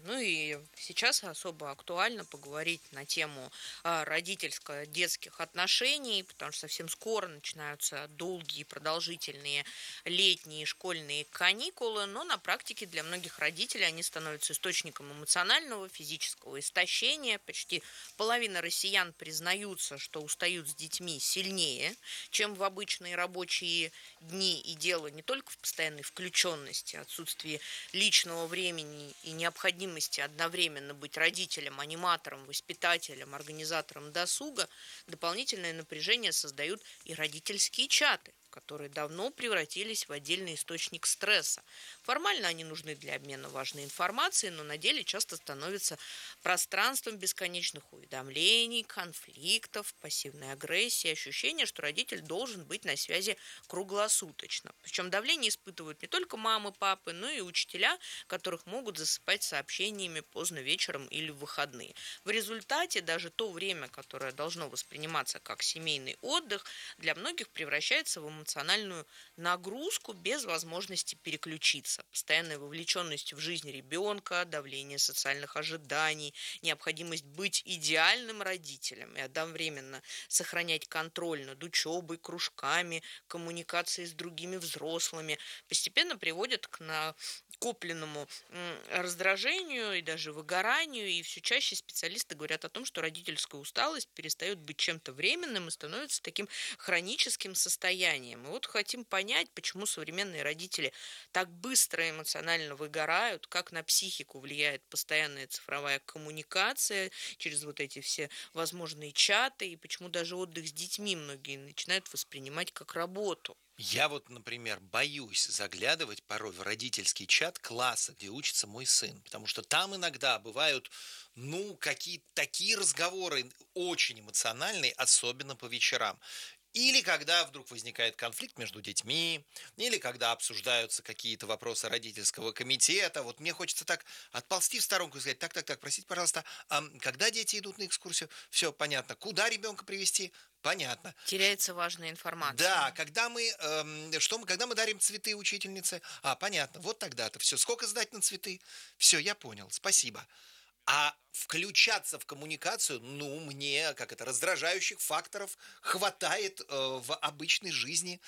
Ну и сейчас особо актуально поговорить на тему родительско-детских отношений, потому что совсем скоро начинаются долгие, продолжительные летние школьные каникулы, но на практике для многих родителей они становятся источником эмоционального, физического истощения. Почти половина россиян признаются, что устают с детьми сильнее, чем в обычные рабочие дни. И дело не только в постоянной включенности, отсутствии личного времени и необходимости одновременно быть родителем, аниматором, воспитателем, организатором досуга, дополнительное напряжение создают и родительские чаты, которые давно превратились в отдельный источник стресса. Формально они нужны для обмена важной информацией, но на деле часто становятся пространством бесконечных уведомлений, конфликтов, пассивной агрессии, ощущение, что родитель должен быть на связи круглосуточно. Причем давление испытывают не только мамы, папы, но и учителя, которых могут засыпать сообщениями поздно вечером или в выходные. В результате даже то время, которое должно восприниматься как семейный отдых, для многих превращается в эмоциональную нагрузку без возможности переключиться. Постоянная вовлеченность в жизнь ребенка, давление социальных ожиданий, необходимость быть идеальным родителем и одновременно сохранять контроль над учебой, кружками, коммуникацией с другими взрослыми, постепенно приводят к накопленному раздражению и даже выгоранию. И все чаще специалисты говорят о том, что родительская усталость перестает быть чем-то временным и становится таким хроническим состоянием. И вот хотим понять, почему современные родители так быстро эмоционально выгорают, как на психику влияет постоянная цифровая коммуникация через вот эти все возможные чаты, и почему даже отдых с детьми многие начинают воспринимать как работу. Я вот, например, боюсь заглядывать порой в родительский чат класса, где учится мой сын, потому что там иногда бывают, ну, какие-то такие разговоры очень эмоциональные, особенно по вечерам. Или когда вдруг возникает конфликт между детьми, или когда обсуждаются какие-то вопросы родительского комитета. Вот мне хочется так отползти в сторонку и сказать, так, простите, пожалуйста, когда дети идут на экскурсию? Все понятно. Куда ребенка привести? Понятно. Теряется важная информация. Да, когда мы дарим цветы учительнице? Понятно, вот тогда-то. Все, сколько сдать на цветы? Все, я понял, спасибо. А включаться в коммуникацию, ну, мне, как это, раздражающих факторов хватает в обычной жизни.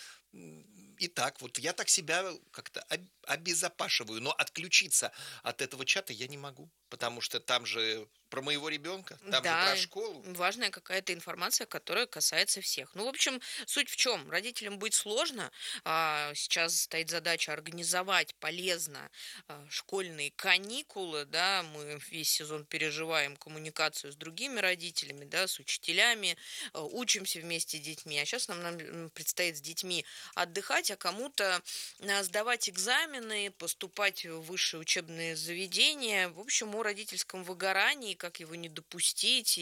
И так, вот я так себя как-то обезопашиваю, но отключиться от этого чата я не могу, потому что там же про моего ребенка, там же Да, про школу. важная какая-то информация, которая касается всех. Ну, в общем, суть в чем? Родителям быть сложно. Сейчас стоит задача организовать полезно школьные каникулы. Да, мы весь сезон переживаем коммуникацию с другими родителями, да, с учителями, учимся вместе с детьми. А сейчас нам предстоит с детьми отдыхать, а кому-то сдавать экзамены, поступать в высшие учебные заведения. В общем, о родительском выгорании, как его не допустить,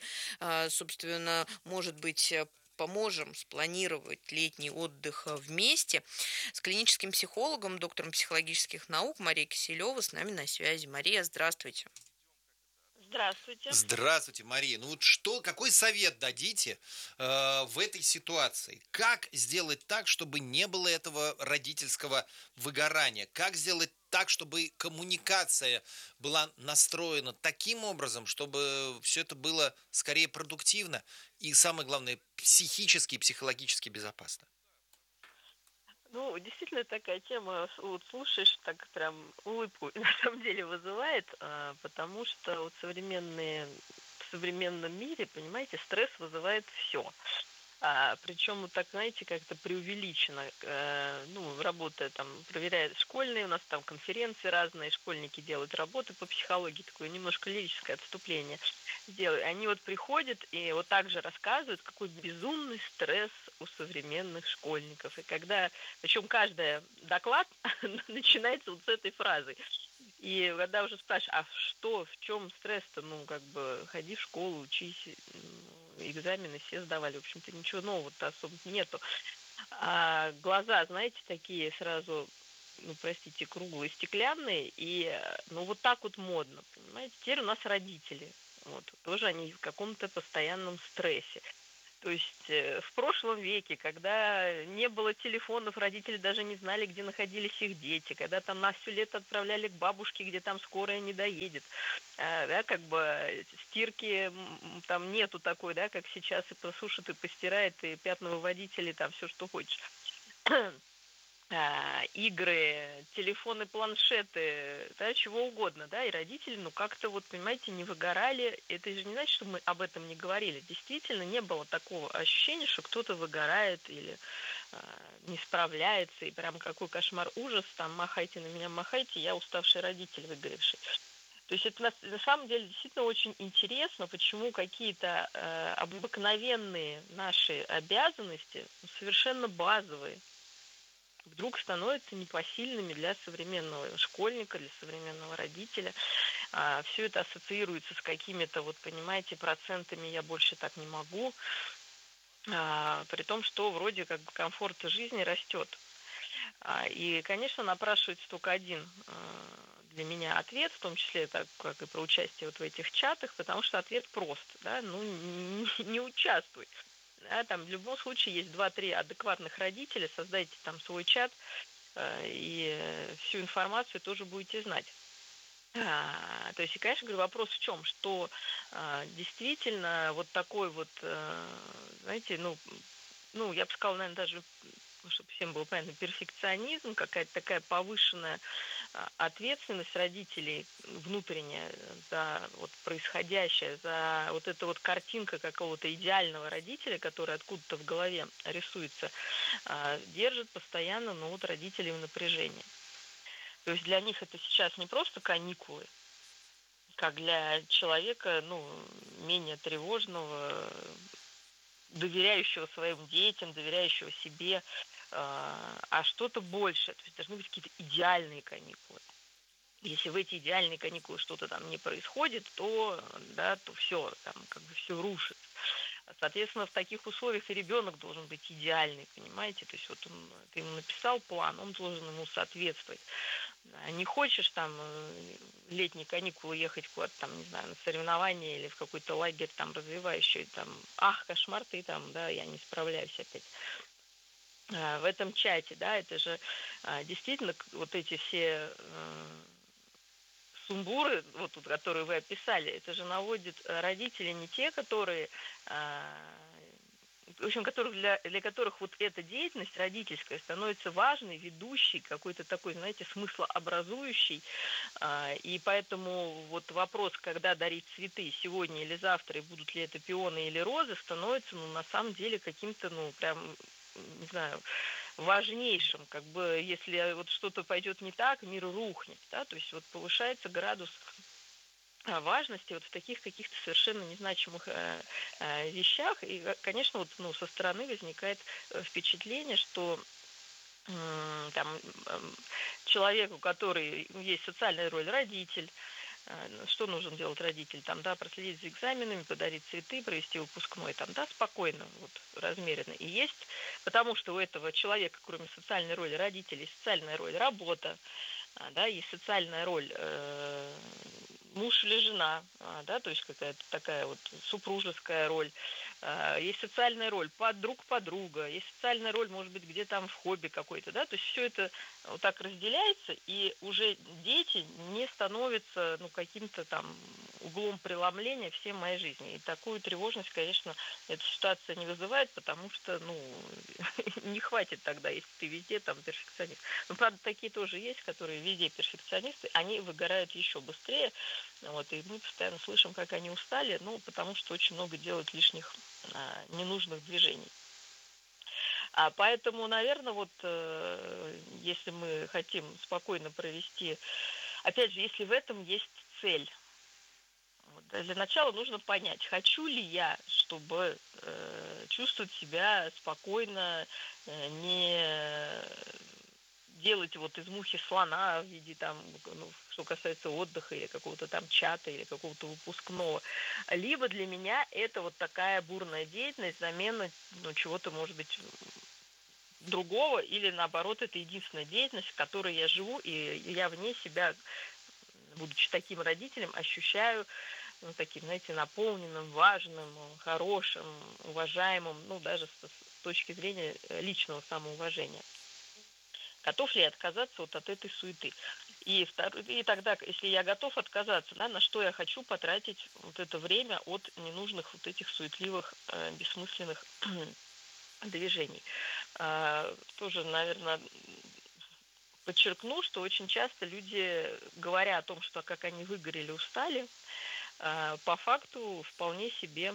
собственно, может быть, поможем спланировать летний отдых вместе с клиническим психологом, доктором психологических наук Марией Киселевой с нами на связи. Мария, здравствуйте. Здравствуйте. Здравствуйте, Мария. Ну вот какой совет дадите в этой ситуации? Как сделать так, чтобы не было этого родительского выгорания? Как сделать так, чтобы коммуникация была настроена таким образом, чтобы все это было скорее продуктивно и, самое главное, психически и психологически безопасно? Ну, действительно, такая тема, вот слушаешь, так прям улыбку на самом деле вызывает, потому что вот в современном мире, понимаете, стресс вызывает все. Причем вот так, знаете, как-то преувеличено. Ну, работая там, проверяет школьные, у нас там конференции разные, школьники делают работы по психологии, такое немножко лирическое отступление сделают. Они вот приходят и вот так же рассказывают, какой безумный стресс у современных школьников. И когда, причем каждый доклад начинается вот с этой фразы. И когда уже спрашиваешь, а что, в чем стресс-то, ну, как бы, ходи в школу, учись, экзамены все сдавали, в общем-то, ничего нового-то особо нету. А глаза, знаете, такие сразу, ну, простите, круглые, стеклянные, и, ну, вот так вот модно, понимаете. Теперь у нас родители, вот, тоже они в каком-то постоянном стрессе. То есть в прошлом веке, когда не было телефонов, родители даже не знали, где находились их дети, когда там на все лето отправляли к бабушке, где там скорая не доедет, да, как бы стирки там нету такой, да, как сейчас, и просушит, и постирает, и пятновыводители, там все, что хочешь. Игры, телефоны, планшеты, да, чего угодно, да, и родители, ну, как-то вот, понимаете, не выгорали. Это же не значит, что мы об этом не говорили. Действительно, не было такого ощущения, что кто-то выгорает или не справляется, и прям какой кошмар, ужас, там, махайте на меня, махайте, я уставший родитель, выгоревший. То есть это на самом деле действительно очень интересно, почему какие-то обыкновенные наши обязанности, совершенно базовые, вдруг становятся непосильными для современного школьника, для современного родителя. Все это ассоциируется с какими-то, вот понимаете, процентами «я больше так не могу», при том, что вроде как бы комфорт жизни растет. И, конечно, напрашивается только один для меня ответ, в том числе так как и про участие вот в этих чатах, потому что ответ прост, да, ну не участвуй. Да, там в любом случае есть 2-3 адекватных родителя, создайте там свой чат, и всю информацию тоже будете знать. То есть, и, конечно, говорю, вопрос в чем, что действительно вот такой вот, знаете, ну, я бы сказала, наверное, даже, чтобы всем было понятно, перфекционизм, какая-то такая повышенная ответственность родителей внутренняя за вот происходящее, за вот эта вот картинка какого-то идеального родителя, который откуда-то в голове рисуется, держит постоянно, ну, вот родителей в напряжении. То есть для них это сейчас не просто каникулы, как для человека, ну, менее тревожного, доверяющего своим детям, доверяющего себе, а что-то большее. То есть должны быть какие-то идеальные каникулы. Если в эти идеальные каникулы что-то там не происходит, то, да, то все, там как бы все рушит. Соответственно, в таких условиях и ребенок должен быть идеальный, понимаете? То есть вот ты ему написал план, он должен ему соответствовать. Не хочешь там летние каникулы ехать куда-то там, не знаю, на соревнования или в какой-то лагерь там развивающий, там, ах, кошмар ты там, да, я не справляюсь опять. В этом чате, да, это же действительно вот эти все сумбуры, вот, которые вы описали, это же наводит родители не те, которые, в общем, для которых вот эта деятельность родительская становится важной, ведущей, какой-то такой, знаете, смыслообразующей. И поэтому вот вопрос, когда дарить цветы, сегодня или завтра, и будут ли это пионы или розы, становится, ну, на самом деле каким-то, ну, прям, не знаю, важнейшим, как бы, если вот что-то пойдет не так, мир рухнет, да, то есть вот повышается градус важности вот в таких каких-то совершенно незначимых вещах, и, конечно, вот, ну, со стороны возникает впечатление, что там человеку, который есть социальная роль родитель, что нужно делать родитель, там, да, проследить за экзаменами, подарить цветы, провести выпускной, там, да, спокойно, вот, размеренно. И есть, потому что у этого человека, кроме социальной роли родителей, социальная роль работа, да, есть социальная роль муж или жена, да, то есть какая-то такая вот супружеская роль, есть социальная роль подруга, есть социальная роль, может быть, где там в хобби какой-то, да, то есть все это вот так разделяется, и уже дети не становятся, ну, каким-то там углом преломления всей моей жизни. И такую тревожность, конечно, эта ситуация не вызывает, потому что, ну, не хватит тогда, если ты везде там перфекционист. Ну, правда, такие тоже есть, которые везде перфекционисты, они выгорают еще быстрее, вот, и мы постоянно слышим, как они устали, ну, потому что очень много делают лишних ненужных движений. Поэтому, наверное, вот если мы хотим спокойно провести, опять же, если в этом есть цель, вот, для начала нужно понять, хочу ли я, чтобы чувствовать себя спокойно, не делать вот из мухи слона в виде там, ну, что касается отдыха или какого-то там чата или какого-то выпускного. Либо для меня это вот такая бурная деятельность, замена, ну, чего-то, может быть, другого, или наоборот, это единственная деятельность, в которой я живу, и я вне себя, будучи таким родителем, ощущаю ну, таким, знаете, наполненным, важным, хорошим, уважаемым, ну, даже с точки зрения личного самоуважения. Готов ли я отказаться вот от этой суеты? И тогда, если я готов отказаться, да, на что я хочу потратить вот это время от ненужных вот этих суетливых, бессмысленных движений. Тоже, наверное, подчеркну, что очень часто люди, говоря о том, что как они выгорели, устали, по факту вполне себе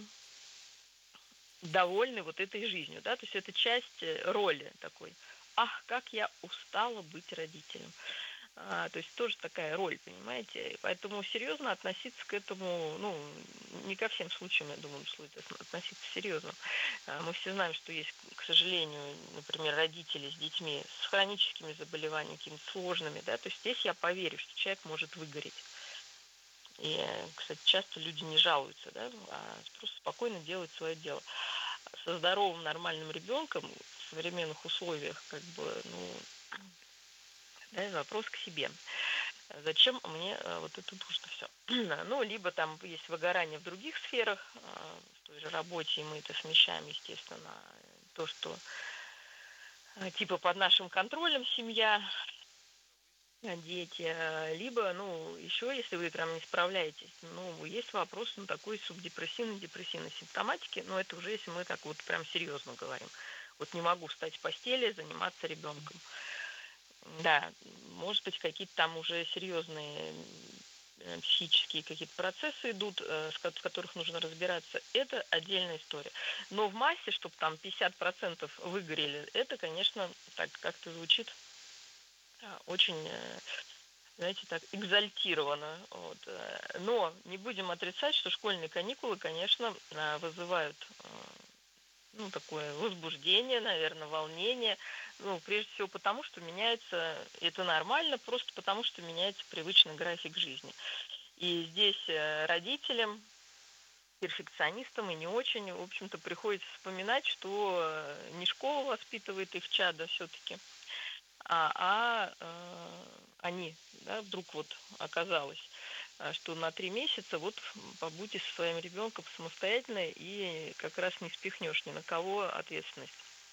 довольны вот этой жизнью, да, то есть это часть роли такой. Ах, как я устала быть родителем. То есть тоже такая роль, понимаете? Поэтому серьезно относиться к этому, ну, не ко всем случаям, я думаю, стоит относиться серьезно. Мы все знаем, что есть, к сожалению, например, родители с детьми с хроническими заболеваниями, какими-то сложными, да, то есть здесь я поверю, что человек может выгореть. И, кстати, часто люди не жалуются, да, а просто спокойно делают свое дело. Со здоровым, нормальным ребенком в современных условиях, как бы, ну, да, вопрос к себе. Зачем мне вот это нужно все? Ну, либо там есть выгорание в других сферах, в той же работе, и мы это смещаем, естественно, на то, что типа под нашим контролем семья, дети, либо, ну, еще, если вы прям не справляетесь, ну, есть вопрос, ну, такой субдепрессивной, депрессивной симптоматики, но это уже если мы так вот прям серьезно говорим. Вот не могу встать с постели, заниматься ребенком. Да, может быть, какие-то там уже серьезные психические какие-то процессы идут, в которых нужно разбираться, это отдельная история. Но в массе, чтобы там 50% выгорели, это, конечно, так как-то звучит очень, знаете, так экзальтированно. Вот. Но не будем отрицать, что школьные каникулы, конечно, вызывают ну, такое возбуждение, наверное, волнение. Ну, прежде всего потому, что меняется, это нормально, просто потому, что меняется привычный график жизни. И здесь родителям, перфекционистам и не очень, в общем-то, приходится вспоминать, что не школа воспитывает их чада все-таки, они, да, вдруг вот оказалось, что на 3 месяца вот побудьте со своим ребенком самостоятельно и как раз не спихнешь ни на кого ответственность.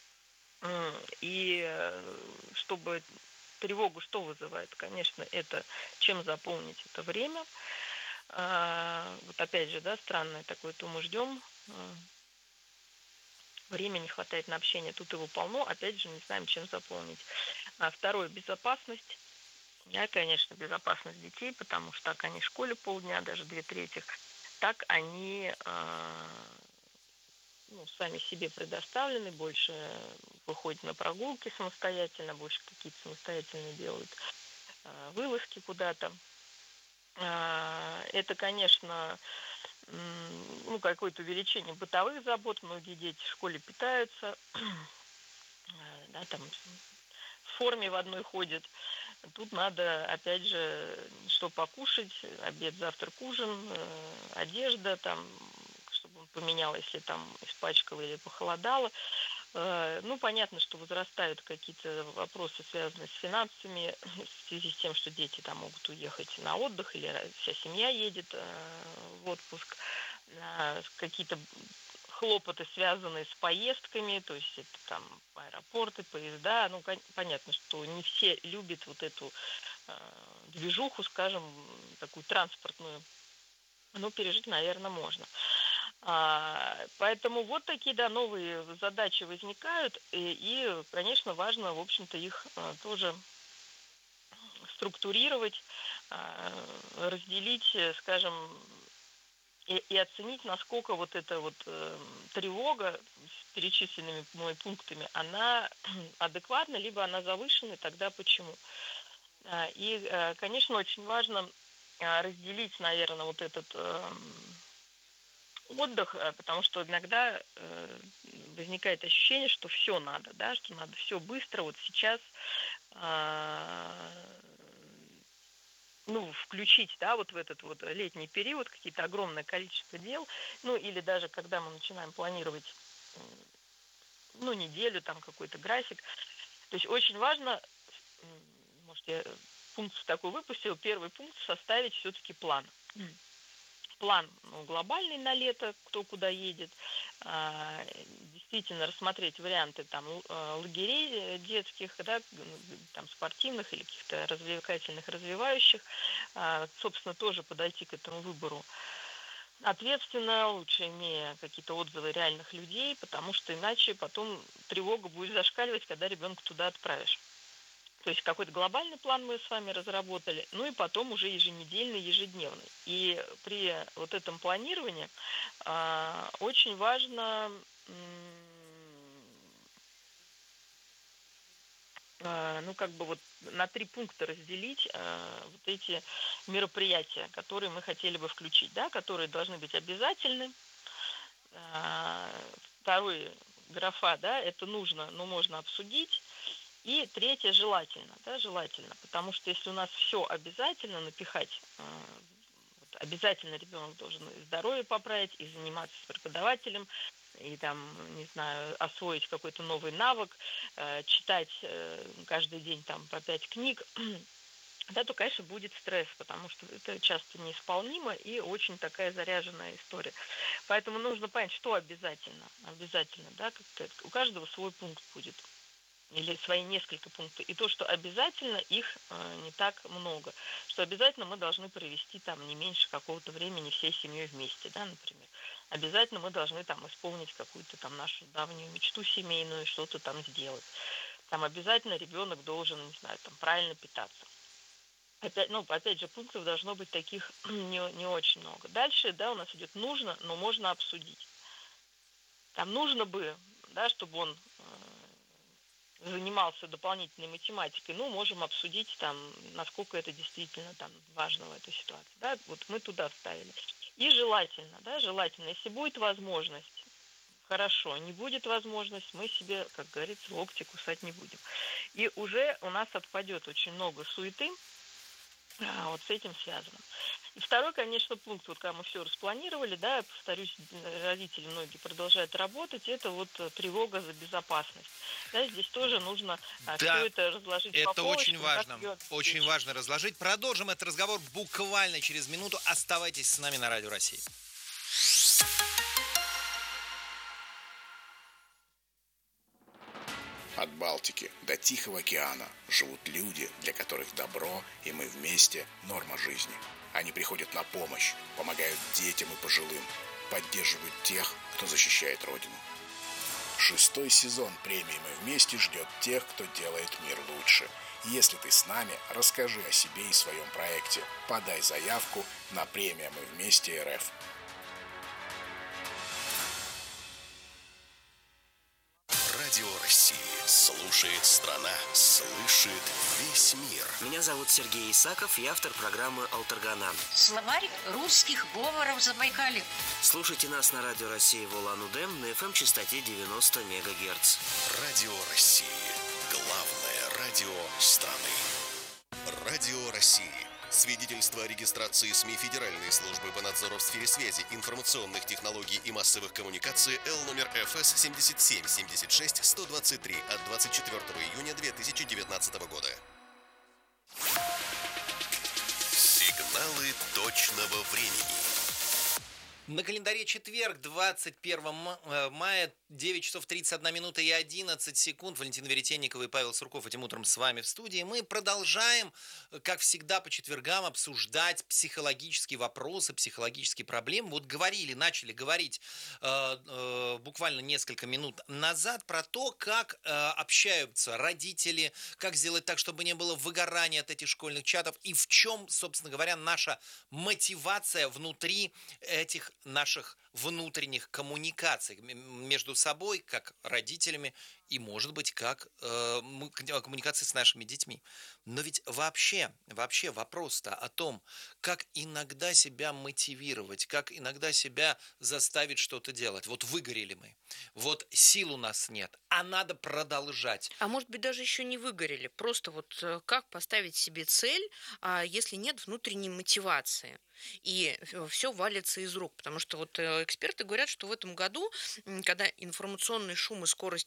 И чтобы тревогу что вызывает? Конечно, это чем заполнить это время. Вот опять же, да, странное такое, то мы ждем, времени не хватает на общение, тут его полно, опять же, не знаем, чем заполнить. Второе, безопасность. Да, конечно, безопасность детей, потому что так они в школе полдня, даже 2/3, так они ну, сами себе предоставлены, больше выходят на прогулки самостоятельно, больше какие-то самостоятельно делают вылазки куда-то. Это, конечно, ну, какое-то увеличение бытовых забот. Многие дети в школе питаются, да, там в форме в одной ходят. Тут надо, опять же, что покушать, обед, завтрак, ужин, одежда, там, чтобы он поменял, если там испачкало или похолодало. Ну, понятно, что возрастают какие-то вопросы, связанные с финансами, в связи с тем, что дети там могут уехать на отдых, или вся семья едет в отпуск. Какие-то хлопоты, связанные с поездками, то есть это там аэропорты, поезда. Ну, понятно, что не все любят вот эту движуху, скажем, такую транспортную. Но пережить, наверное, можно. Поэтому вот такие, да, новые задачи возникают, и, конечно, важно, в общем-то, их тоже структурировать, разделить, скажем, и оценить, насколько вот эта вот тревога с перечисленными мной пунктами, она адекватна, либо она завышена, тогда почему. И, конечно, очень важно разделить, наверное, вот этот отдых, потому что иногда возникает ощущение, что все надо, да, что надо все быстро, вот сейчас, ну, включить, да, вот в этот вот летний период какие-то огромное количество дел, ну, или даже когда мы начинаем планировать, ну, неделю, там какой-то график. То есть очень важно, может, я пункт такой выпустила, первый пункт — составить все-таки план. план глобальный на лето, кто куда едет, действительно рассмотреть варианты там лагерей детских, да, там спортивных или каких-то развлекательных, развивающих, собственно, тоже подойти к этому выбору ответственно, лучше имея какие-то отзывы реальных людей, потому что иначе потом тревога будет зашкаливать, когда ребенка туда отправишь. То есть какой-то глобальный план мы с вами разработали, ну и потом уже еженедельный, ежедневный. И при вот этом планировании очень важно вот на 3 пункта разделить вот эти мероприятия, которые мы хотели бы включить, да, которые должны быть обязательны. Второй графа, да, это нужно, но можно обсудить. И третье, желательно, да, желательно, потому что если у нас все обязательно напихать, обязательно ребенок должен и здоровье поправить, и заниматься с преподавателем, и там, не знаю, освоить какой-то новый навык, читать каждый день там по 5 книг, да, то, конечно, будет стресс, потому что это часто неисполнимо и очень такая заряженная история. Поэтому нужно понять, что обязательно. Обязательно, да, как-то у каждого свой пункт будет. Или свои несколько пунктов. И то, что обязательно, их не так много. Что обязательно мы должны провести там не меньше какого-то времени всей семьей вместе, да, например. Обязательно мы должны там исполнить какую-то там нашу давнюю мечту семейную, что-то там сделать. Там обязательно ребенок должен, не знаю, там правильно питаться. Опять же, пунктов должно быть таких не очень много. Дальше, да, у нас идет нужно, но можно обсудить. Там нужно бы, да, чтобы он занимался дополнительной математикой, можем обсудить там, насколько это действительно там важно в этой ситуации. Да? Вот мы туда вставили. И желательно, да, желательно, если будет возможность, хорошо, не будет возможность, мы себе, как говорится, локти кусать не будем. И уже у нас отпадет очень много суеты, вот с этим связано. И второй, конечно, пункт, вот когда мы все распланировали, да, повторюсь, родители многие продолжают работать, это вот тревога за безопасность. Да, здесь тоже нужно все это разложить по это полочкам. Очень важно разложить. Продолжим этот разговор буквально через минуту. Оставайтесь с нами на Радио России. От Балтики до Тихого океана живут люди, для которых добро и мы вместе – норма жизни. Они приходят на помощь, помогают детям и пожилым, поддерживают тех, кто защищает Родину. 6-й сезон премии «Мы вместе» ждет тех, кто делает мир лучше. Если ты с нами, расскажи о себе и своем проекте. Подай заявку на премию «Мы вместе РФ». Радио России. Слушает страна, слышит весь мир. Меня зовут Сергей Исаков, я автор программы «Алтаргана». Словарь русских говоров Забайкалья. Слушайте нас на Радио России в Улан-Удэ на FM-частоте 90 МГц. Радио России. Главное радио страны. Радио России. Свидетельство о регистрации СМИ Федеральной службы по надзору в сфере связи, информационных технологий и массовых коммуникаций Л номер ФС 77-76-123 от 24 июня 2019 года. Сигналы точного времени. На календаре четверг, 21 мая, 9 часов 31 минута и 11 секунд. Валентина Веретенникова и Павел Сурков этим утром с вами в студии. Мы продолжаем, как всегда, по четвергам обсуждать психологические вопросы, психологические проблемы. Вот начали говорить буквально несколько минут назад про то, как общаются родители, как сделать так, чтобы не было выгорания от этих школьных чатов и в чем, собственно говоря, наша мотивация внутри этих наших внутренних коммуникаций между собой, как родителями, и, может быть, как коммуникации с нашими детьми. Но ведь вообще вопрос-то о том, как иногда себя мотивировать, как иногда себя заставить что-то делать. Вот выгорели мы, вот сил у нас нет, а надо продолжать. А может быть, даже еще не выгорели. Просто вот как поставить себе цель, если нет внутренней мотивации? И все валится из рук. Потому что вот эксперты говорят, что в этом году, когда информационный шум и скорость изменений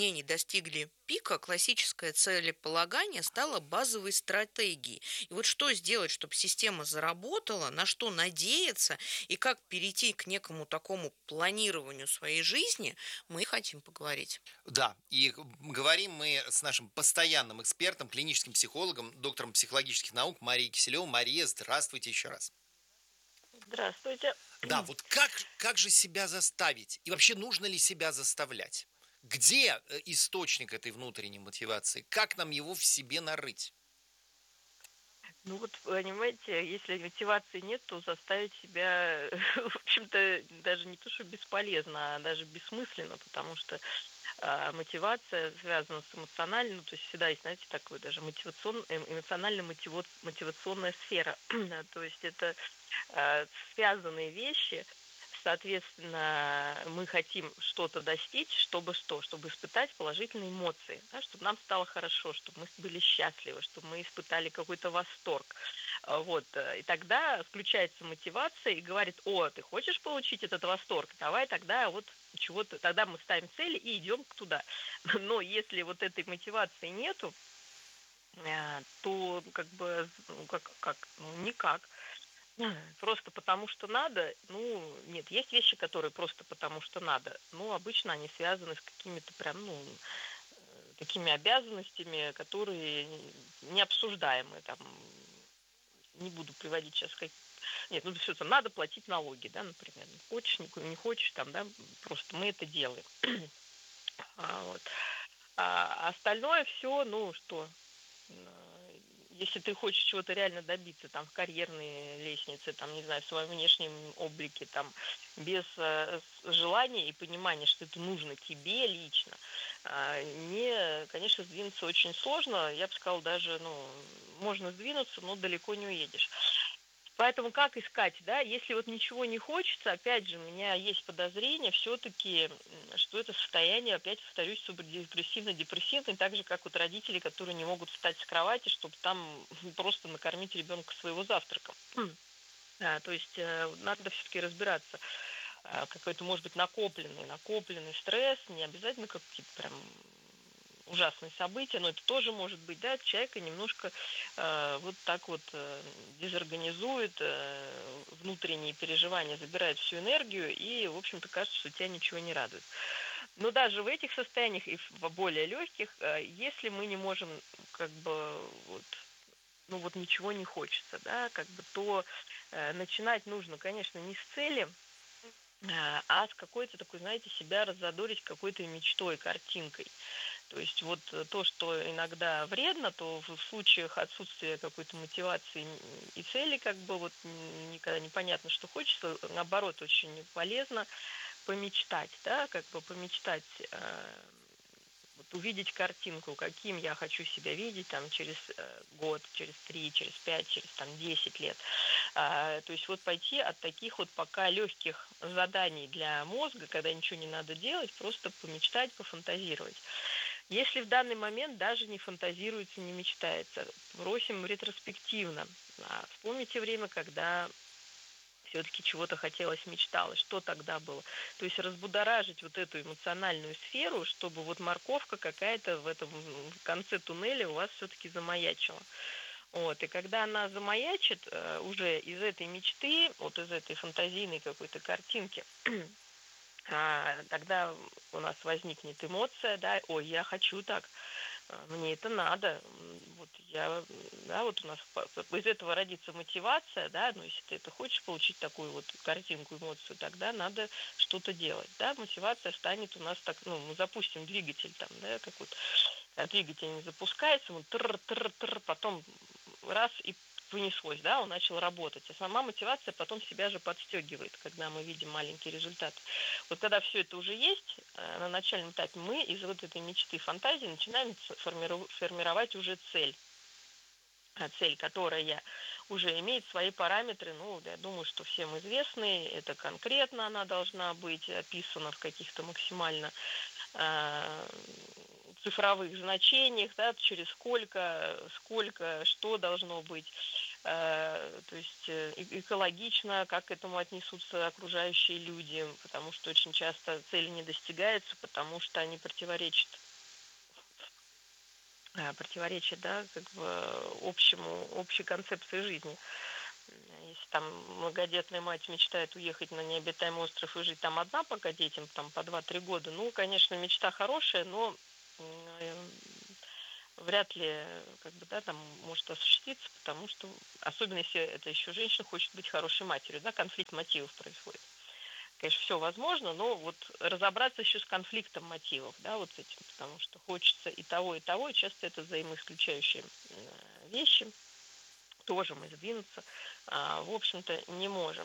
стремлений достигли пика, классическое целеполагание стало базовой стратегией. И вот что сделать, чтобы система заработала, на что надеяться и как перейти к некому такому планированию своей жизни, мы хотим поговорить. Да, и говорим мы с нашим постоянным экспертом, клиническим психологом, доктором психологических наук Марией Киселевой. Мария, здравствуйте еще раз. Здравствуйте. Да, вот как же себя заставить? И вообще нужно ли себя заставлять? Где источник этой внутренней мотивации? Как нам его в себе нарыть? Ну вот, понимаете, если мотивации нет, то заставить себя, в общем-то, даже не то, что бесполезно, а даже бессмысленно, потому что мотивация связана с эмоциональным, ну, то есть всегда есть, знаете, такое даже эмоционально-мотивационная сфера. То есть это связанные вещи, соответственно, мы хотим что-то достичь, чтобы что? Чтобы испытать положительные эмоции, да, чтобы нам стало хорошо, чтобы мы были счастливы, чтобы мы испытали какой-то восторг. Вот. И тогда включается мотивация и говорит: о, ты хочешь получить этот восторг? Давай тогда вот чего-то, тогда мы ставим цели и идем туда. Но если вот этой мотивации нету, то как бы, ну, никак. Просто потому что надо, ну, нет, есть вещи, которые просто потому что надо. Ну, обычно они связаны с какими-то прям, ну, такими обязанностями, которые необсуждаемые. Там, не буду приводить сейчас как... Нет, ну, все это надо платить налоги, да, например. Хочешь, не хочешь, там, да, просто мы это делаем. Вот. А остальное все, ну, что... Если ты хочешь чего-то реально добиться, там, в карьерной лестнице, там, не знаю, в своем внешнем облике, там, без желания и понимания, что это нужно тебе лично, мне, конечно, сдвинуться очень сложно. Я бы сказала, даже, ну, можно сдвинуться, но далеко не уедешь. Поэтому как искать, да, если вот ничего не хочется, опять же, у меня есть подозрение все-таки, что это состояние, опять повторюсь, субдепрессивно-депрессивное, так же, как вот родители, которые не могут встать с кровати, чтобы там просто накормить ребенка своего завтраком. То есть надо все-таки разбираться, какой-то, может быть, накопленный стресс, не обязательно какие-то прям ужасные события, но это тоже может быть, да, человека немножко вот так вот дезорганизует, внутренние переживания, забирает всю энергию, и, в общем-то, кажется, что тебя ничего не радует. Но даже в этих состояниях и в более легких, если мы не можем, как бы, вот, ну вот ничего не хочется, да, как бы, то начинать нужно, конечно, не с цели, а с какой-то такой, знаете, себя раззадорить какой-то мечтой, картинкой. То есть вот то, что иногда вредно, то в случаях отсутствия какой-то мотивации и цели, как бы вот никогда непонятно, что хочется, наоборот, очень полезно помечтать, да, как бы помечтать, вот увидеть картинку, каким я хочу себя видеть там через год, через 3, через 5, через там 10 лет. То есть вот пойти от таких вот пока легких заданий для мозга, когда ничего не надо делать, просто помечтать, пофантазировать. Если в данный момент даже не фантазируется, не мечтается, бросим ретроспективно. Вспомните время, когда все-таки чего-то хотелось, мечталось, что тогда было. То есть разбудоражить вот эту эмоциональную сферу, чтобы вот морковка какая-то в этом в конце туннеля у вас все-таки замаячила. Вот, и когда она замаячит уже из этой мечты, вот из этой фантазийной какой-то картинки, тогда у нас возникнет эмоция, да, ой, я хочу так, мне это надо, вот я, да, вот у нас из этого родится мотивация, да, ну, если ты это хочешь получить такую вот картинку, эмоцию, тогда надо что-то делать, да, мотивация станет у нас так, ну, мы запустим двигатель там, да, как вот двигатель не запускается, он потом раз и понеслось, да, он начал работать. А сама мотивация потом себя же подстегивает, когда мы видим маленький результат. Вот когда все это уже есть, на начальном этапе мы из вот этой мечты, фантазии начинаем формировать уже цель. Цель, которая уже имеет свои параметры, ну, я думаю, что всем известны, это конкретно она должна быть описана в каких-то максимально цифровых значениях, да, через сколько, что должно быть, то есть экологично, как к этому отнесутся окружающие люди, потому что очень часто цели не достигаются, потому что они противоречат противоречит, да, как бы общей концепции жизни. Если там многодетная мать мечтает уехать на необитаемый остров и жить там одна, пока детям там по 2-3 года, ну, конечно, мечта хорошая, но вряд ли, как бы, да, там может осуществиться, потому что, особенно если это еще женщина хочет быть хорошей матерью, да, конфликт мотивов происходит. Конечно, все возможно, но вот разобраться еще с конфликтом мотивов, да, вот с этим, потому что хочется и того, и часто это взаимоисключающие вещи, тоже мы сдвинуться, в общем-то, не можем.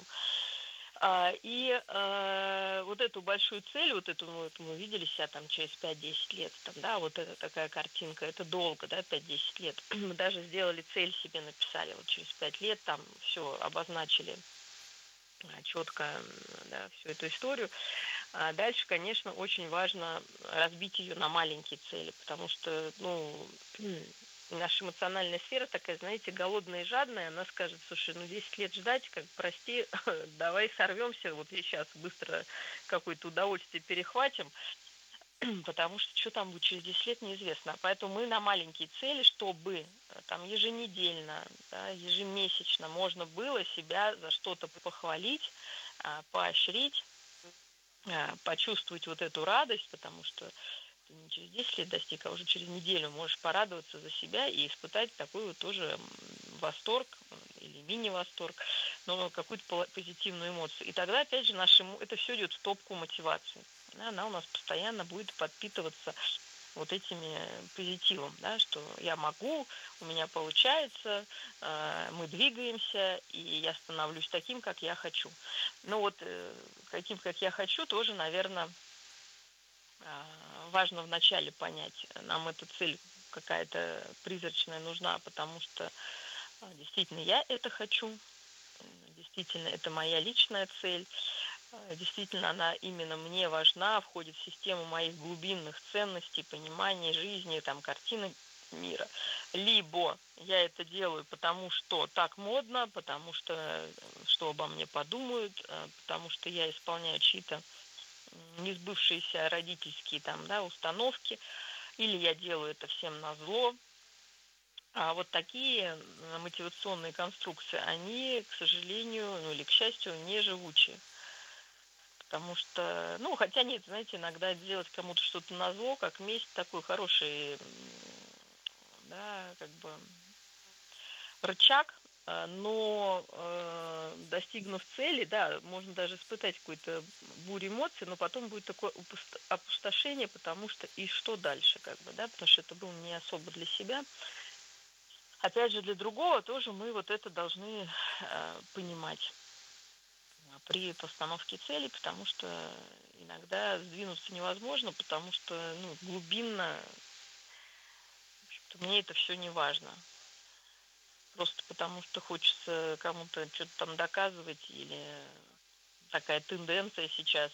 Вот эту большую цель, вот эту, ну, вот мы видели себя там через 5-10 лет, там, да, вот эта такая картинка, это долго, да, 5-10 лет. Мы даже сделали цель себе, написали, вот через 5 лет там все обозначили четко, да, всю эту историю. А дальше, конечно, очень важно разбить ее на маленькие цели, потому что, ну, наша эмоциональная сфера такая, знаете, голодная и жадная, она скажет: слушай, ну 10 лет ждать, как, прости, давай сорвемся, вот и сейчас быстро какое-то удовольствие перехватим, потому что там будет через 10 лет, неизвестно. Поэтому мы на маленькие цели, чтобы там еженедельно, да, ежемесячно можно было себя за что-то похвалить, поощрить, почувствовать вот эту радость, потому что ты не через 10 лет достиг, а уже через неделю можешь порадоваться за себя и испытать такой вот тоже восторг или мини-восторг, но какую-то позитивную эмоцию. И тогда, опять же, это все идет в топку мотивации. Она у нас постоянно будет подпитываться вот этими позитивом, да, что я могу, у меня получается, мы двигаемся, и я становлюсь таким, как я хочу. Ну вот таким, как я хочу, тоже, наверное, важно вначале понять, нам эта цель какая-то призрачная нужна, потому что действительно я это хочу, действительно это моя личная цель, действительно она именно мне важна, входит в систему моих глубинных ценностей, понимания жизни, там, картины мира. Либо я это делаю, потому что так модно, потому что обо мне подумают, потому что я исполняю чьи-то несбывшиеся родительские там, да, установки, или я делаю это всем назло. А вот такие мотивационные конструкции, они, к сожалению, ну или к счастью, не живучие. Потому что, ну, хотя нет, знаете, иногда делать кому-то что-то назло, как месть, такой хороший, да, как бы рычаг, но достигнув цели, да, можно даже испытать какую-то бурю эмоций, но потом будет такое опустошение, потому что и что дальше, как бы, да, потому что это было не особо для себя. Опять же, для другого тоже мы вот это должны понимать при постановке целей, потому что иногда сдвинуться невозможно, потому что, ну, глубинно, в общем-то, мне это все не важно. Просто потому что хочется кому-то что-то там доказывать, или такая тенденция сейчас.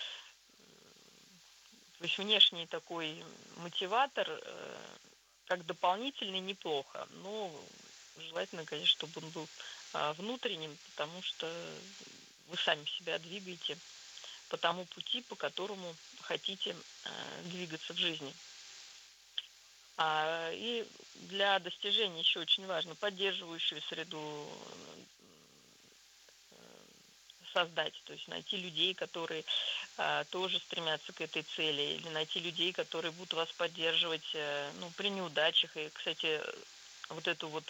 То есть внешний такой мотиватор, как дополнительный, неплохо, но желательно, конечно, чтобы он был внутренним, потому что вы сами себя двигаете по тому пути, по которому хотите двигаться в жизни. И для достижения еще очень важно поддерживающую среду создать, то есть найти людей, которые тоже стремятся к этой цели, или найти людей, которые будут вас поддерживать, ну, при неудачах. И, кстати, вот эту вот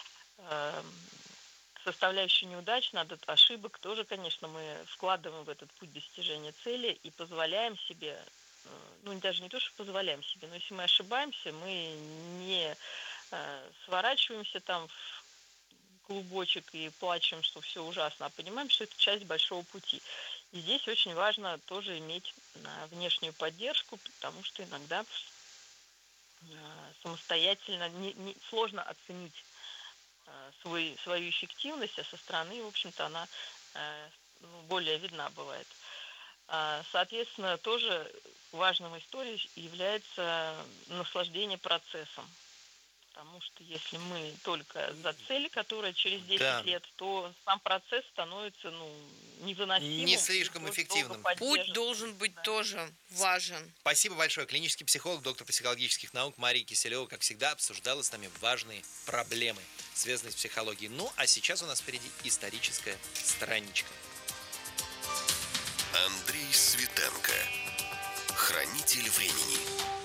составляющую неудач, ошибок тоже, конечно, мы вкладываем в этот путь достижения цели и позволяем себе, ну, даже не то, что позволяем себе, но если мы ошибаемся, мы не сворачиваемся там в клубочек и плачем, что все ужасно, а понимаем, что это часть большого пути. И здесь очень важно тоже иметь внешнюю поддержку, потому что иногда самостоятельно сложно оценить свою эффективность, а со стороны, в общем-то, она более видна бывает. Соответственно, тоже важным историей является наслаждение процессом. потому что если мы только за цель, которая через 10 Да. лет, то сам процесс становится невыносимым. Не и слишком долго эффективным. Путь поддерживать. должен быть Да. тоже важен. Спасибо большое. Клинический психолог, доктор психологических наук Мария Киселева, как всегда, обсуждала с нами важные проблемы, связанные с психологией. Ну, а сейчас у нас впереди историческая страничка. Андрей Светенко. Хранитель времени.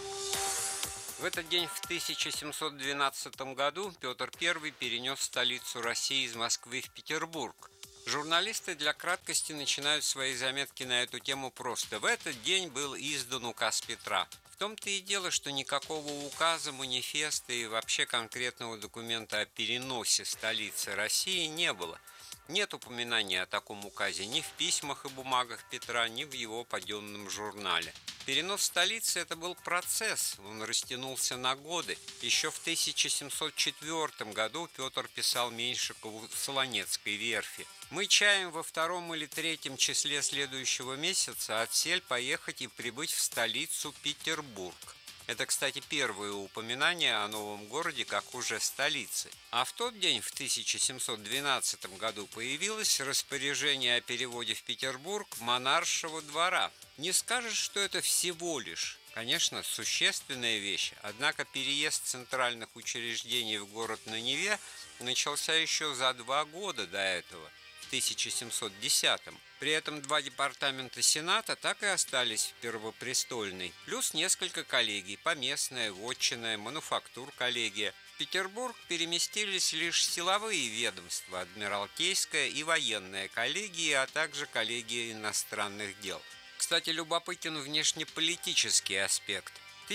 В этот день в 1712 году Петр I перенес столицу России из Москвы в Петербург. Журналисты для краткости начинают свои заметки на эту тему просто. В этот день был издан указ Петра. В том-то и дело, что никакого указа, манифеста и вообще конкретного документа о переносе столицы России не было. Нет упоминания о таком указе ни в письмах и бумагах Петра, ни в его паденном журнале. Перенос столицы – это был процесс, он растянулся на годы. Еще в 1704 году Петр писал Меньшикову в Солонецкой верфи: «Мы чаем во 2 или 3 числе следующего месяца отсель поехать и прибыть в столицу Петербург». Это, кстати, первое упоминание о новом городе как уже столице. А в тот день, в 1712 году, появилось распоряжение о переводе в Петербург монаршего двора. Не скажешь, что это всего лишь, конечно, существенная вещь, однако переезд центральных учреждений в город на Неве начался еще за 2 года до этого, в 1710-м. При этом 2 департамента Сената так и остались в Первопрестольной, плюс несколько коллегий: поместная, вотчинная, мануфактур-коллегия. В Петербург переместились лишь силовые ведомства, адмиралтейская и военная коллегии, а также коллегия иностранных дел. Кстати, любопытен внешнеполитический аспект.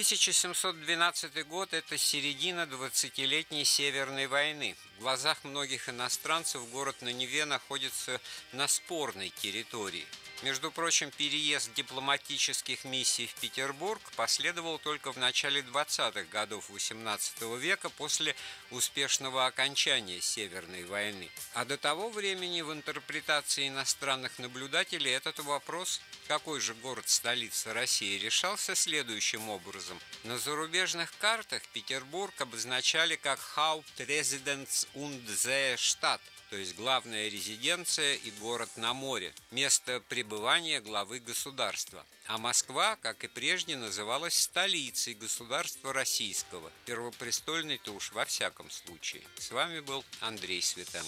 1712 год – это середина 20-летней Северной войны. В глазах многих иностранцев город на Неве находится на спорной территории. Между прочим, переезд дипломатических миссий в Петербург последовал только в начале 20-х годов XVIII века после успешного окончания Северной войны. А до того времени в интерпретации иностранных наблюдателей этот вопрос, какой же город-столица России, решался следующим образом. На зарубежных картах Петербург обозначали как Hauptresidenz und Seestadt, то есть главная резиденция и город на море, место пребывания главы государства. А Москва, как и прежде, называлась столицей государства российского. Первопрестольной-то уж во всяком случае. С вами был Андрей Светенко.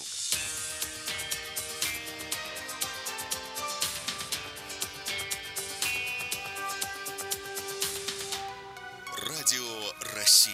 Радио России.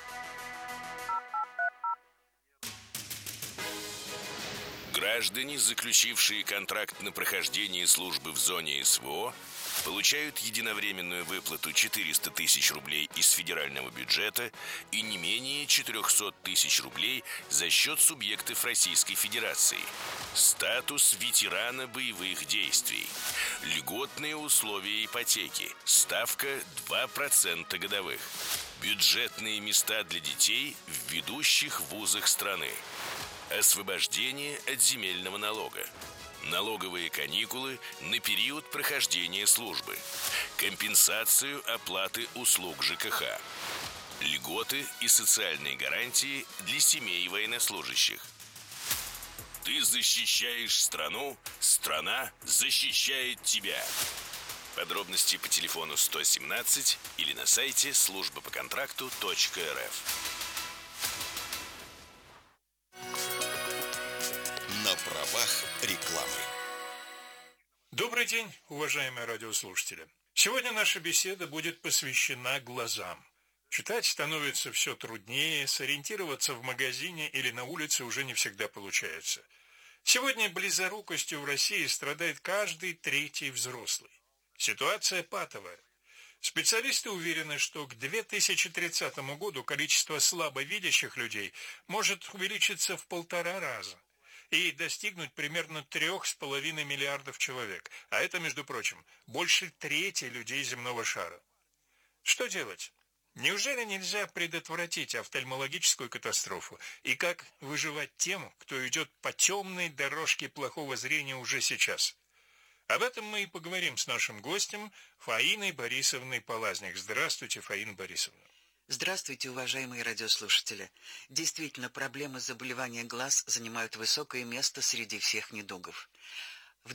Граждане, заключившие контракт на прохождение службы в зоне СВО, получают единовременную выплату 400 тысяч рублей из федерального бюджета и не менее 400 тысяч рублей за счет субъектов Российской Федерации. Статус ветерана боевых действий. Льготные условия ипотеки. Ставка 2% годовых. Бюджетные места для детей в ведущих вузах страны. Освобождение от земельного налога. Налоговые каникулы на период прохождения службы. Компенсацию оплаты услуг ЖКХ. Льготы и социальные гарантии для семей военнослужащих. Ты защищаешь страну, страна защищает тебя. Подробности по телефону 117 или на сайте службапоконтракту.рф. На правах рекламы. Добрый день, уважаемые радиослушатели. Сегодня наша беседа будет посвящена глазам. Читать становится все труднее, сориентироваться в магазине или на улице уже не всегда получается. Сегодня близорукостью в России страдает каждый 3-й взрослый. Ситуация патовая. Специалисты уверены, что к 2030 году количество слабовидящих людей может увеличиться в 1,5 раза и достигнуть примерно 3,5 миллиардов человек, а это, между прочим, больше трети людей земного шара. Что делать? Неужели нельзя предотвратить офтальмологическую катастрофу? И как выживать тем, кто идет по темной дорожке плохого зрения уже сейчас? Об этом мы и поговорим с нашим гостем Фаиной Борисовной Полазник. Здравствуйте, Фаина Борисовна. Здравствуйте, уважаемые радиослушатели. Действительно, проблемы заболевания глаз занимают высокое место среди всех недугов. В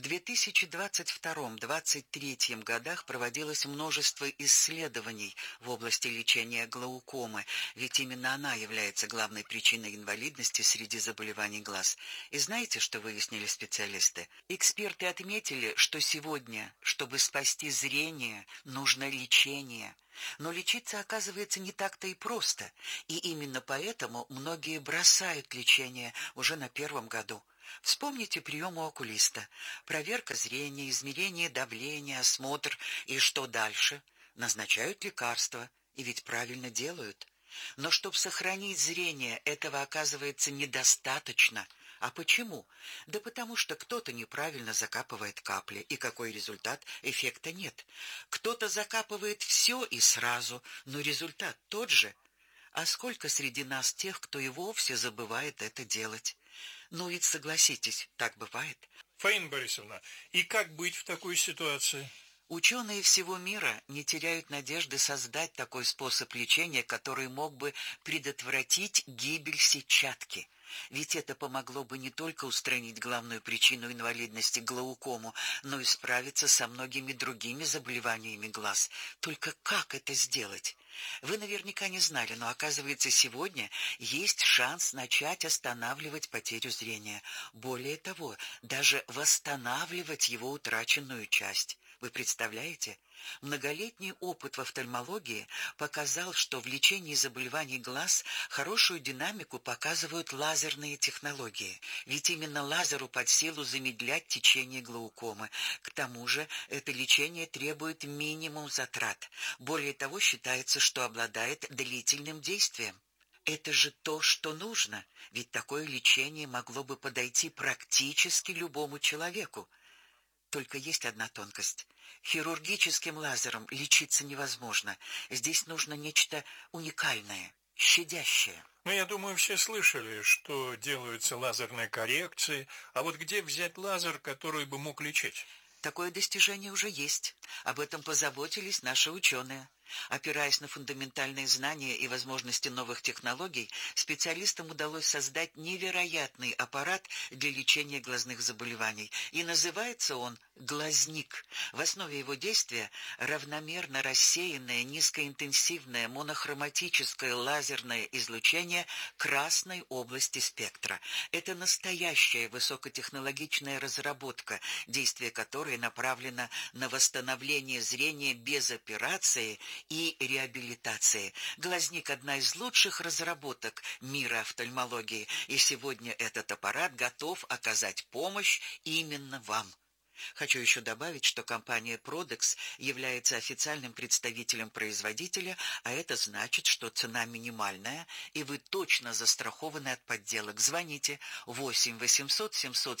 2022-2023 годах проводилось множество исследований в области лечения глаукомы, ведь именно она является главной причиной инвалидности среди заболеваний глаз. И знаете, что выяснили специалисты? Эксперты отметили, что сегодня, чтобы спасти зрение, нужно лечение. Но лечиться, оказывается, не так-то и просто, и именно поэтому многие бросают лечение уже на первом году. Вспомните прием у окулиста. Проверка зрения, измерение давления, осмотр. И что дальше? Назначают лекарства. И ведь правильно делают. Но чтобы сохранить зрение, этого оказывается недостаточно. А почему? Да потому что кто-то неправильно закапывает капли. И какой результат? Эффекта нет. Кто-то закапывает все и сразу, но результат тот же. А сколько среди нас тех, кто и вовсе забывает это делать? Ну ведь согласитесь, так бывает. Фаина Борисовна, и как быть в такой ситуации? Ученые всего мира не теряют надежды создать такой способ лечения, который мог бы предотвратить гибель сетчатки. Ведь это помогло бы не только устранить главную причину инвалидности глаукому, но и справиться со многими другими заболеваниями глаз. Только как это сделать? Вы наверняка не знали, но оказывается, сегодня есть шанс начать останавливать потерю зрения. Более того, даже восстанавливать его утраченную часть. Вы представляете? Многолетний опыт в офтальмологии показал, что в лечении заболеваний глаз хорошую динамику показывают лазерные технологии. Ведь именно лазеру под силу замедлять течение глаукомы. К тому же это лечение требует минимум затрат. Более того, считается, что обладает длительным действием. Это же то, что нужно, ведь такое лечение могло бы подойти практически любому человеку. Только есть одна тонкость. Хирургическим лазером лечиться невозможно. Здесь нужно нечто уникальное, щадящее. Ну, я думаю, все слышали, что делаются лазерные коррекции, а вот где взять лазер, который бы мог лечить? Такое достижение уже есть. Об этом позаботились наши ученые. Опираясь на фундаментальные знания и возможности новых технологий, специалистам удалось создать невероятный аппарат для лечения глазных заболеваний. И называется он глазник. В основе его действия равномерно рассеянное низкоинтенсивное монохроматическое лазерное излучение красной области спектра. Это настоящая высокотехнологичная разработка, действие которой направлено на восстановление зрения без операции и реабилитации. Глазник – одна из лучших разработок мира офтальмологии, и сегодня этот аппарат готов оказать помощь именно вам. Хочу еще добавить, что компания Prodex является официальным представителем производителя, а это значит, что цена минимальная, и вы точно застрахованы от подделок. Звоните 8 800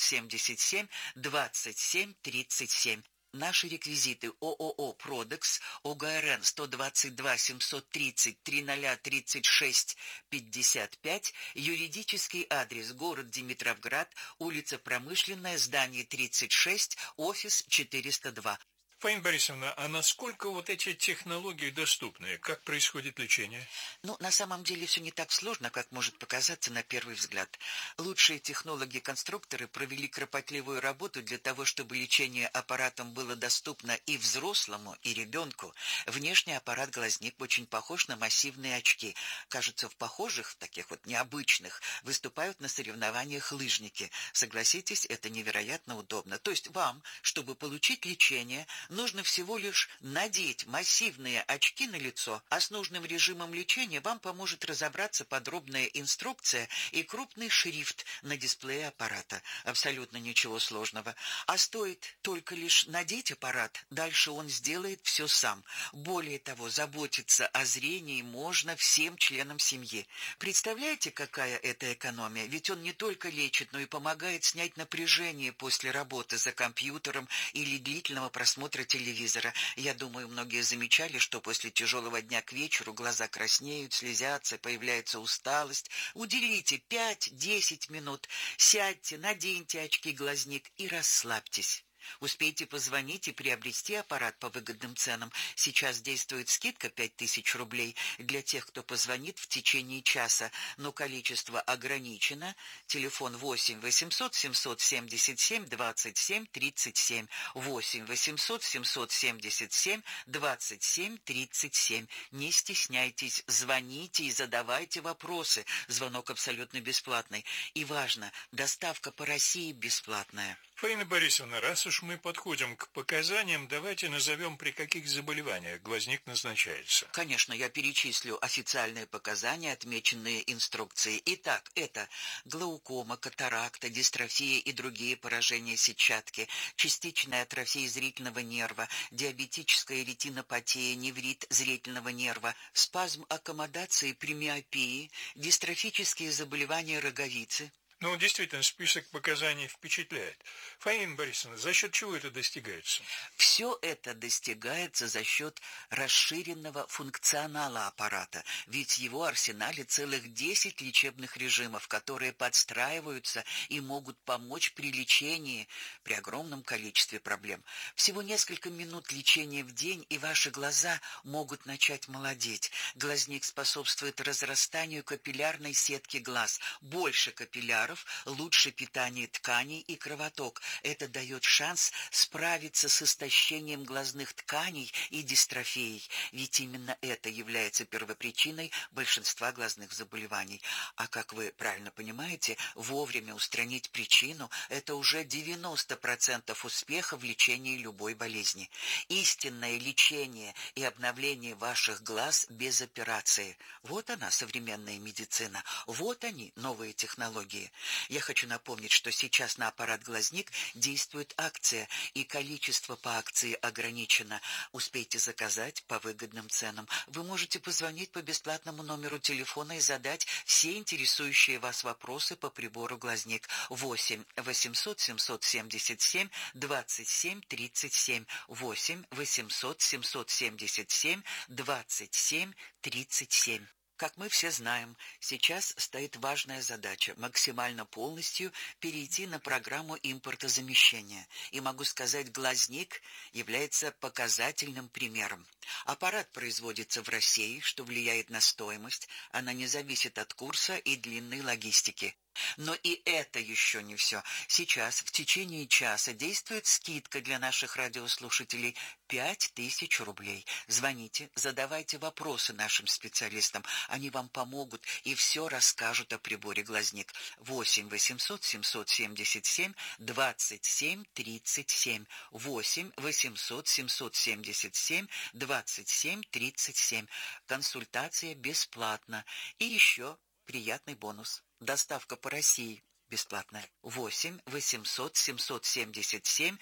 777 27 37. Наши реквизиты: ООО «Продекс», ОГРН 122 730 3036 55, юридический адрес: город Димитровград, улица Промышленная, здание 36, офис 402. Фаина Борисовна, а насколько вот эти технологии доступны? Как происходит лечение? Ну, на самом деле все не так сложно, как может показаться на первый взгляд. Лучшие технологи-конструкторы провели кропотливую работу для того, чтобы лечение аппаратом было доступно и взрослому, и ребенку. Внешний аппарат глазник очень похож на массивные очки. Кажется, в похожих, таких вот необычных, выступают на соревнованиях лыжники. Согласитесь, это невероятно удобно. То есть вам, чтобы получить лечение, нужно всего лишь надеть массивные очки на лицо, а с нужным режимом лечения вам поможет разобраться подробная инструкция и крупный шрифт на дисплее аппарата. Абсолютно ничего сложного. А стоит только лишь надеть аппарат, дальше он сделает все сам. Более того, заботиться о зрении можно всем членам семьи. Представляете, какая это экономия? Ведь он не только лечит, но и помогает снять напряжение после работы за компьютером или длительного просмотра телевизора. Я думаю, многие замечали, что после тяжелого дня к вечеру глаза краснеют, слезятся, появляется усталость. Уделите 5-10 минут, сядьте, наденьте очки-глазник и расслабьтесь. Успейте позвонить и приобрести аппарат по выгодным ценам. Сейчас действует скидка 5000 рублей для тех, кто позвонит в течение часа, но количество ограничено. Телефон 8 800 777 27 37. 8 800 777 27 37. Не стесняйтесь, звоните и задавайте вопросы. Звонок абсолютно бесплатный. И важно, доставка по России бесплатная. Фаина Борисовна, раз уж мы подходим к показаниям, давайте назовем, при каких заболеваниях глазник назначается. Конечно, я перечислю официальные показания, отмеченные инструкцией. Итак, это глаукома, катаракта, дистрофия и другие поражения сетчатки, частичная атрофия зрительного нерва, диабетическая ретинопатия, неврит зрительного нерва, спазм аккомодации при миопии, дистрофические заболевания роговицы. Ну, действительно, список показаний впечатляет. Фаина Борисовна, за счет чего это достигается? Все это достигается за счет расширенного функционала аппарата, ведь в его арсенале целых 10 лечебных режимов, которые подстраиваются и могут помочь при лечении при огромном количестве проблем. Всего несколько минут лечения в день, и ваши глаза могут начать молодеть. Глазник способствует разрастанию капиллярной сетки глаз. Больше капилляров, лучше питание тканей и кровоток. Это дает шанс справиться с истощением глазных тканей и дистрофией, ведь именно это является первопричиной большинства глазных заболеваний. А как вы правильно понимаете, вовремя устранить причину – это уже 90% успеха в лечении любой болезни. Истинное лечение и обновление ваших глаз без операции – вот она, современная медицина, вот они, новые технологии. Я хочу напомнить, что сейчас на аппарат «Глазник» действует акция, и количество по акции ограничено. Успейте заказать по выгодным ценам. Вы можете позвонить по бесплатному номеру телефона и задать все интересующие вас вопросы по прибору «Глазник». 8 800 777 27 37. 8 800 777 27 37. Как мы все знаем, сейчас стоит важная задача – максимально полностью перейти на программу импортозамещения. И могу сказать, «Глазник» является показательным примером. Аппарат производится в России, что влияет на стоимость, она не зависит от курса и длинной логистики. Но и это еще не все. Сейчас в течение часа действует скидка для наших радиослушателей 5000 рублей. Звоните, задавайте вопросы нашим специалистам. Они вам помогут и все расскажут о приборе «Глазник». 8 800 777 27 37. 8 800 777 27 37. Консультация бесплатна. И еще приятный бонус. Доставка по России бесплатная. 8 800 777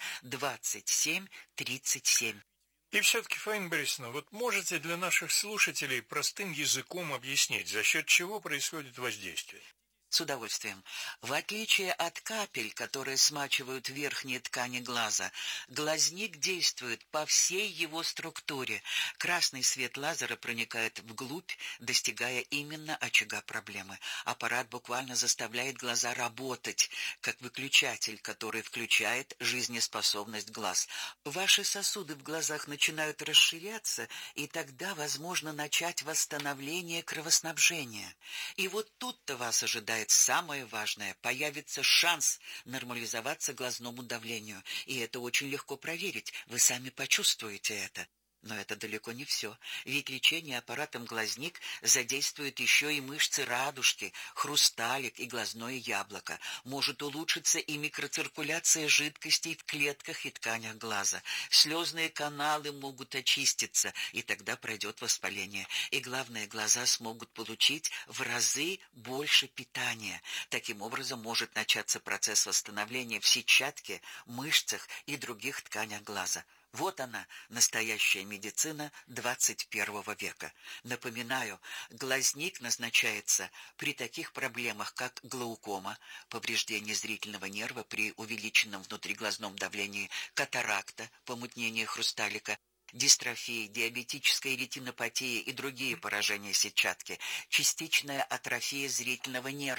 27 37. И все-таки, Фаина Борисовна, вот можете для наших слушателей простым языком объяснить, за счет чего происходит воздействие? С удовольствием. В отличие от капель, которые смачивают верхние ткани глаза, глазник действует по всей его структуре. Красный свет лазера проникает вглубь, достигая именно очага проблемы. Аппарат буквально заставляет глаза работать, как выключатель, который включает жизнеспособность глаз. Ваши сосуды в глазах начинают расширяться, и тогда возможно начать восстановление кровоснабжения. И вот тут-то вас ожидает самое важное – появится шанс нормализоваться глазному давлению. И это очень легко проверить, вы сами почувствуете это. Но это далеко не все, ведь лечение аппаратом «Глазник» задействует еще и мышцы радужки, хрусталик и глазное яблоко. Может улучшиться и микроциркуляция жидкостей в клетках и тканях глаза. Слезные каналы могут очиститься, и тогда пройдет воспаление. И главное, глаза смогут получить в разы больше питания. Таким образом может начаться процесс восстановления в сетчатке, мышцах и других тканях глаза. Вот она, настоящая медицина 21 века. Напоминаю, «Глазник» назначается при таких проблемах, как глаукома, повреждение зрительного нерва при увеличенном внутриглазном давлении, катаракта, помутнение хрусталика, дистрофия, диабетическая ретинопатия и другие поражения сетчатки, частичная атрофия зрительного нерва,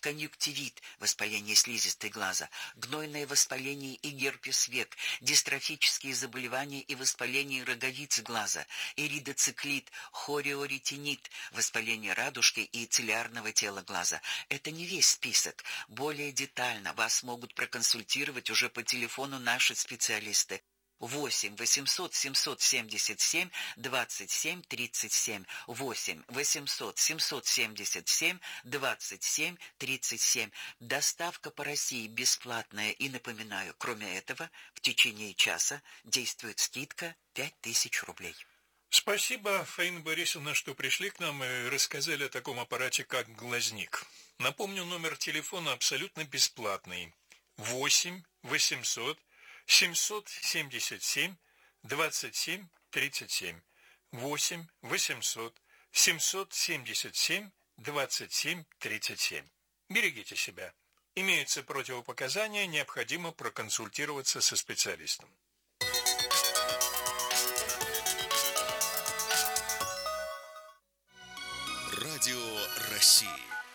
конъюнктивит, воспаление слизистой глаза, гнойное воспаление и герпес век, дистрофические заболевания и воспаление роговицы глаза, иридоциклит, хориоретинит, воспаление радужки и цилиарного тела глаза. Это не весь список. Более детально вас могут проконсультировать уже по телефону наши специалисты. 8 800 777 27 37, 8 800 777 27 37. Доставка по России бесплатная. И напоминаю, кроме этого, в течение часа действует скидка 5000 рублей. Спасибо, Фаина Борисовна, что пришли к нам и рассказали о таком аппарате, как глазник. Напомню, номер телефона абсолютно бесплатный. 8 800 777 27 37. 8 800 777 27 37. Берегите себя. Имеются противопоказания, необходимо проконсультироваться со специалистом. Радио России.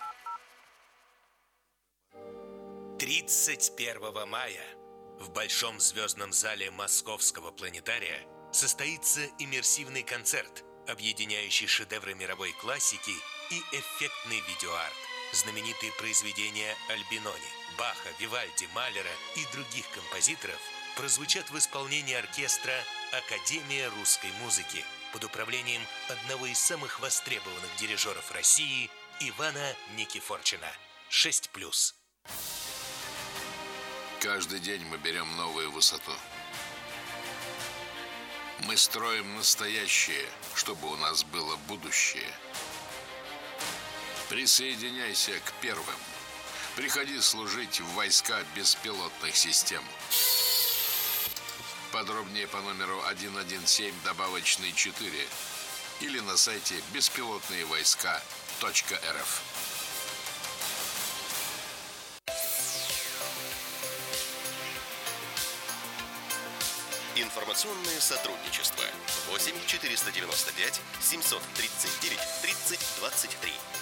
31 мая в Большом звездном зале Московского планетария состоится иммерсивный концерт, объединяющий шедевры мировой классики и эффектный видеоарт. Знаменитые произведения Альбинони, Баха, Вивальди, Малера и других композиторов прозвучат в исполнении оркестра «Академия русской музыки» под управлением одного из самых востребованных дирижеров России Ивана Никифорчина. 6+. Каждый день мы берем новую высоту. Мы строим настоящее, чтобы у нас было будущее. Присоединяйся к первым. Приходи служить в войска беспилотных систем. Подробнее по номеру 117 добавочный 4 или на сайте беспилотныевойска.рф. Информационное сотрудничество. 8 495 739 30 23.